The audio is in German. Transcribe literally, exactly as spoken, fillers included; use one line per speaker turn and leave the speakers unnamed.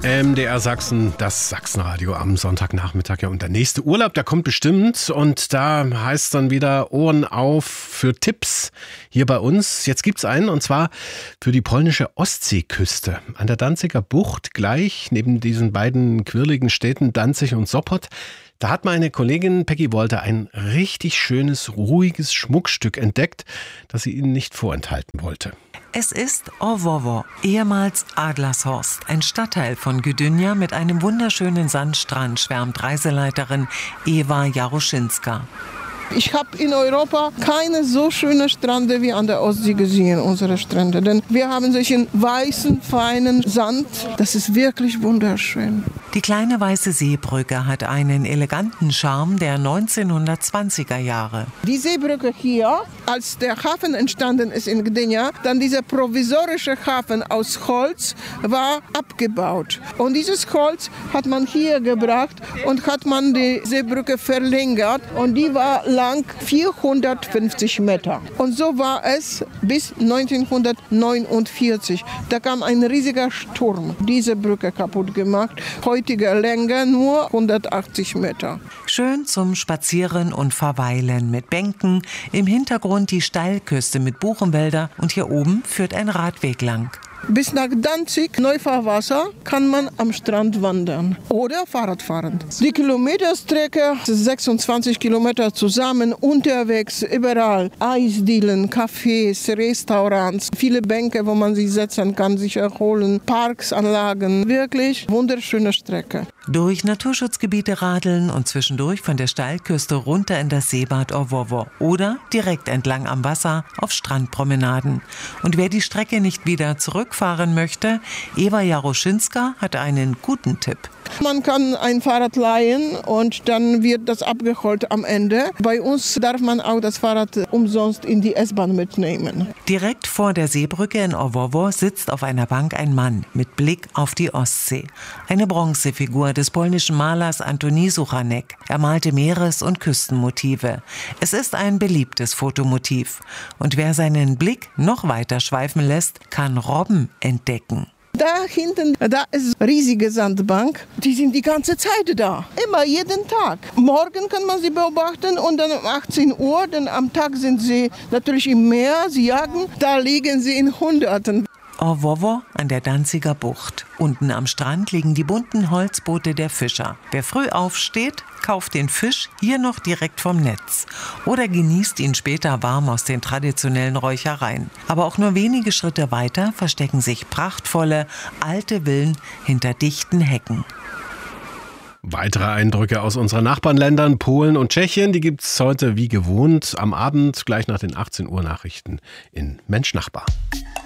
M D R Sachsen, das Sachsenradio am Sonntagnachmittag. Ja, und der nächste Urlaub, der kommt bestimmt. Und da heißt es dann wieder Ohren auf für Tipps hier bei uns. Jetzt gibt's einen, und zwar für die polnische Ostseeküste. An der Danziger Bucht, gleich neben diesen beiden quirligen Städten Danzig und Sopot. Da hat meine Kollegin Peggy Wolter ein richtig schönes, ruhiges Schmuckstück entdeckt, das sie Ihnen nicht vorenthalten wollte.
Es ist Orwowo, ehemals Adlershorst, ein Stadtteil von Gdynia mit einem wunderschönen Sandstrand, schwärmt Reiseleiterin Ewa Jaroszynska.
Ich habe in Europa keine so schönen Strände wie an der Ostsee gesehen, unsere Strände. Denn wir haben solchen weißen, feinen Sand. Das ist wirklich wunderschön.
Die kleine weiße Seebrücke hat einen eleganten Charme der neunzehnhundertzwanziger Jahre.
Die Seebrücke hier, als der Hafen entstanden ist in Gdynia, dann dieser provisorische Hafen aus Holz war abgebaut. Und dieses Holz hat man hier gebracht und hat man die Seebrücke verlängert. Und die war lang vierhundertfünfzig Meter. Und so war es bis neunzehnhundertneunundvierzig. Da kam ein riesiger Sturm, diese Brücke kaputt gemacht. Heutige Länge nur hundertachtzig Meter.
Schön zum Spazieren und Verweilen mit Bänken, im Hintergrund die Steilküste mit Buchenwälder und hier oben führt ein Radweg lang.
Bis nach Danzig, Neufahrwasser, kann man am Strand wandern oder Fahrrad fahren. Die Kilometerstrecke, sechsundzwanzig Kilometer zusammen, unterwegs, überall. Eisdielen, Cafés, Restaurants, viele Bänke, wo man sich setzen kann, sich erholen, Parks, Anlagen. Wirklich wunderschöne Strecke.
Durch Naturschutzgebiete radeln und zwischendurch von der Steilküste runter in das Seebad Orwowo oder direkt entlang am Wasser auf Strandpromenaden. Und wer die Strecke nicht wieder zurückfahren möchte, Ewa Jaroszynska hat einen guten Tipp.
Man kann ein Fahrrad leihen und dann wird das abgeholt am Ende. Bei uns darf man auch das Fahrrad umsonst in die S-Bahn mitnehmen.
Direkt vor der Seebrücke in Orwowo sitzt auf einer Bank ein Mann mit Blick auf die Ostsee. Eine Bronzefigur des polnischen Malers Antoni Suchanek. Er malte Meeres- und Küstenmotive. Es ist ein beliebtes Fotomotiv. Und wer seinen Blick noch weiter schweifen lässt, kann Robben entdecken.
Da hinten, da ist eine riesige Sandbank. Die sind die ganze Zeit da. Immer, jeden Tag. Morgen kann man sie beobachten und dann um achtzehn Uhr, denn am Tag sind sie natürlich im Meer, sie jagen. Da liegen sie in Hunderten.
Orwowo an der Danziger Bucht. Unten am Strand liegen die bunten Holzboote der Fischer. Wer früh aufsteht, kauft den Fisch hier noch direkt vom Netz oder genießt ihn später warm aus den traditionellen Räuchereien. Aber auch nur wenige Schritte weiter verstecken sich prachtvolle, alte Villen hinter dichten Hecken.
Weitere Eindrücke aus unseren Nachbarländern Polen und Tschechien, die gibt's heute wie gewohnt am Abend, gleich nach den achtzehn Uhr Nachrichten in Mensch Nachbar.